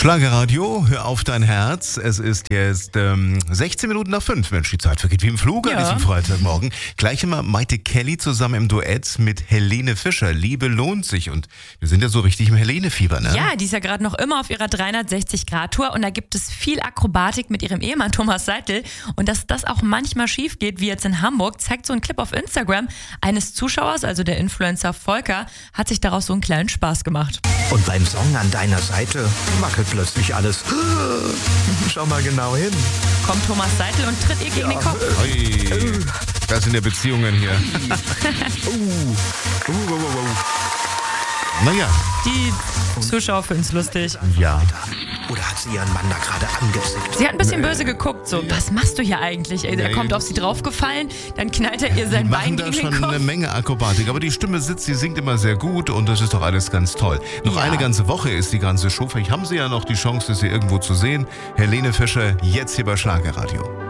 Schlagerradio, hör auf dein Herz. Es ist jetzt 16 Minuten nach 5. Mensch, die Zeit vergeht wie im Flug an diesem Freitagmorgen. Gleich immer Maite Kelly zusammen im Duett mit Helene Fischer. Liebe lohnt sich. Und wir sind ja so richtig im Helene-Fieber, ne? Ja, die ist ja gerade noch immer auf ihrer 360-Grad-Tour. Und da gibt es viel Akrobatik mit ihrem Ehemann Thomas Seitel. Und dass das auch manchmal schief geht, wie jetzt in Hamburg, zeigt so ein Clip auf Instagram eines Zuschauers, also der Influencer Volker, hat sich daraus so einen kleinen Spaß gemacht. Und beim Song an deiner Seite wackelt plötzlich alles. Schau mal genau hin. Kommt Thomas Seitel und tritt ihr gegen den Kopf. Ui, das sind ja Beziehungen hier. Naja. Die Zuschauer finden es lustig. Ja. Oder hat sie ihren Mann da gerade angezickt? Sie hat ein bisschen böse geguckt, so, was machst du hier eigentlich? Ey, der kommt auf sie draufgefallen, dann knallt er ihr sein Bein Die machen gegen da den schon Kopf. eine Menge Akrobatik, aber die Stimme sitzt, sie singt immer sehr gut und das ist doch alles ganz toll. Noch eine ganze Woche ist die ganze Show. Vielleicht haben Sie ja noch die Chance, sie irgendwo zu sehen. Helene Fischer, jetzt hier bei Schlagerradio.